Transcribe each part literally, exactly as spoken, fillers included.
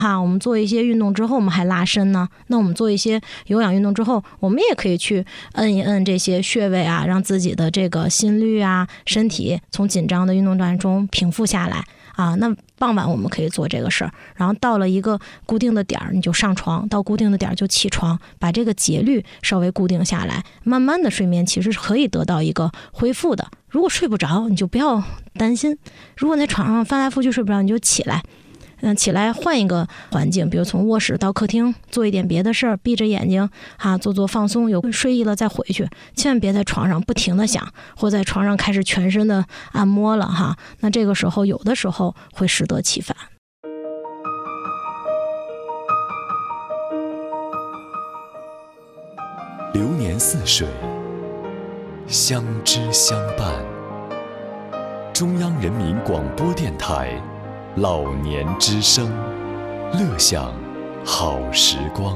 哈，我们做一些运动之后，我们还拉伸呢。那我们做一些有氧运动之后，我们也可以去摁一摁这些穴位啊，让自己的这个心率啊、身体从紧张的运动状态中平复下来啊。那傍晚我们可以做这个事儿，然后到了一个固定的点儿，你就上床，到固定的点儿就起床，把这个节律稍微固定下来，慢慢的睡眠其实是可以得到一个恢复的。如果睡不着，你就不要担心；如果在床上翻来覆去睡不着，你就起来。嗯，起来换一个环境，比如从卧室到客厅做一点别的事儿，闭着眼睛哈、啊，做做放松，有睡意了再回去，千万别在床上不停的想，或在床上开始全身的按摩了哈。那这个时候有的时候会适得其反。 流年似水，相知相伴。中央人民广播电台老年之声，乐享好时光。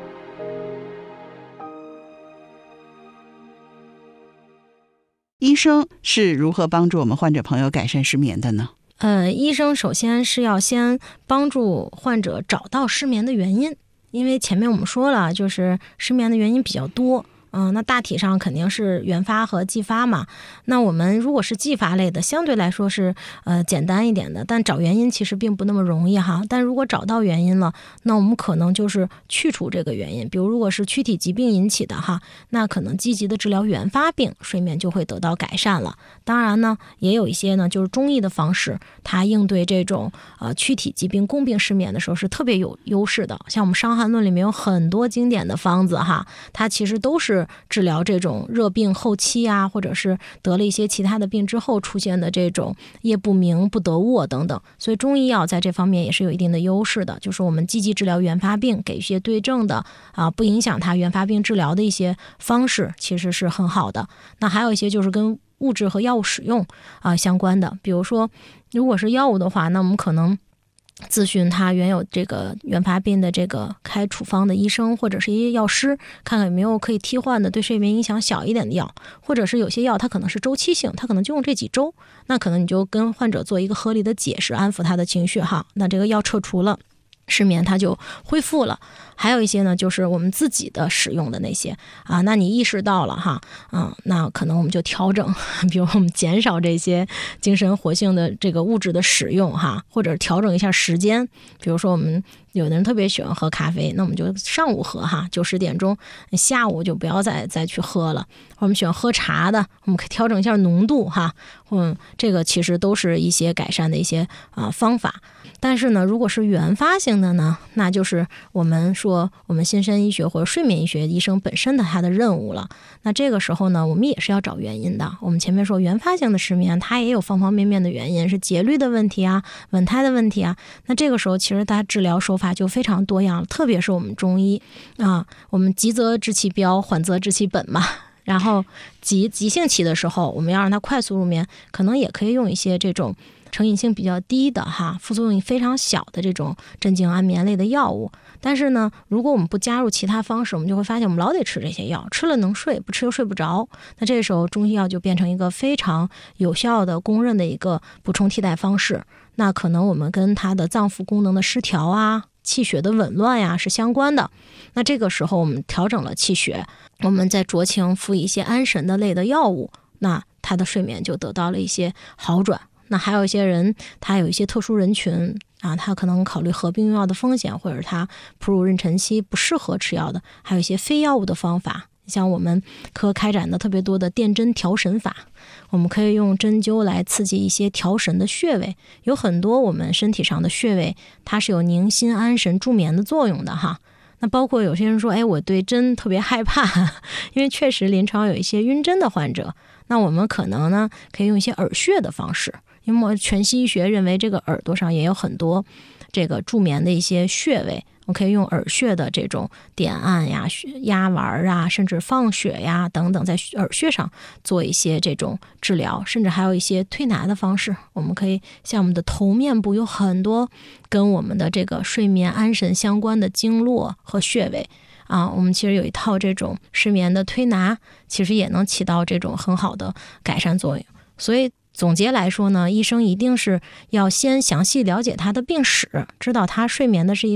医生是如何帮助我们患者朋友改善失眠的呢？ 呃，医生首先是要先帮助患者找到失眠的原因，因为前面我们说了，就是失眠的原因比较多。嗯，那大体上肯定是原发和继发嘛。那我们如果是继发类的，相对来说是呃简单一点的，但找原因其实并不那么容易哈。但如果找到原因了，那我们可能就是去除这个原因。比如如果是躯体疾病引起的哈，那可能积极的治疗原发病，睡眠就会得到改善了。当然呢，也有一些呢就是中医的方式，它应对这种呃躯体疾病共病失眠的时候是特别有优势的。像我们《伤寒论》里面有很多经典的方子哈，它其实都是治疗这种热病后期啊，或者是得了一些其他的病之后出现的这种夜不明、不得卧等等，所以中医药在这方面也是有一定的优势的，就是我们积极治疗原发病，给一些对症的啊，不影响它原发病治疗的一些方式，其实是很好的。那还有一些就是跟物质和药物使用啊相关的，比如说如果是药物的话，那我们可能咨询他原有这个原发病的这个开处方的医生或者是一些药师，看看有没有可以替换的对睡眠影响小一点的药，或者是有些药它可能是周期性，它可能就用这几周，那可能你就跟患者做一个合理的解释，安抚他的情绪哈，那这个药撤除了，失眠它就恢复了。还有一些呢，就是我们自己的使用的那些啊，那你意识到了哈，嗯，那可能我们就调整，比如我们减少这些精神活性的这个物质的使用哈，或者调整一下时间，比如说我们有的人特别喜欢喝咖啡，那我们就上午喝哈，九十点钟，下午就不要再再去喝了。我们喜欢喝茶的，我们可以调整一下浓度哈，嗯，这个其实都是一些改善的一些啊方法。但是呢，如果是原发性的呢，那就是我们说我们心身医学或者睡眠医学医生本身的他的任务了。那这个时候呢，我们也是要找原因的。我们前面说原发性的失眠，它也有方方面面的原因，是节律的问题啊，稳态的问题啊。那这个时候其实它治疗手法就非常多样了，特别是我们中医啊，我们急则治其标，缓则治其本嘛。然后急急性期的时候，我们要让它快速入眠，可能也可以用一些这种成瘾性比较低的哈，副作用非常小的这种镇静安眠类的药物。但是呢，如果我们不加入其他方式，我们就会发现我们老得吃这些药，吃了能睡，不吃又睡不着。那这时候中医药就变成一个非常有效的公认的一个补充替代方式。那可能我们跟它的脏腑功能的失调啊，气血的紊乱呀是相关的。那这个时候我们调整了气血，我们再酌情服一些安神的类的药物，那他的睡眠就得到了一些好转。那还有一些人，他有一些特殊人群啊，他可能考虑合并用药的风险，或者他哺乳妊娠期不适合吃药的，还有一些非药物的方法。像我们科开展的特别多的电针调神法，我们可以用针灸来刺激一些调神的穴位。有很多我们身体上的穴位，它是有宁心安神助眠的作用的哈。那包括有些人说，哎，我对针特别害怕，因为确实临床有一些晕针的患者，那我们可能呢可以用一些耳穴的方式，因为全西医学认为这个耳朵上也有很多这个助眠的一些穴位，我们可以用耳穴的这种点按呀、压丸啊，甚至放血呀等等，在耳穴上做一些这种治疗，甚至还有一些推拿的方式。我们可以像我们的头面部有很多跟我们的这个睡眠安神相关的经络和穴位啊，我们其实有一套这种失眠的推拿，其实也能起到这种很好的改善作用。所以总结来说呢，医生一定是要先详细了解他的病史，知道他睡眠的是一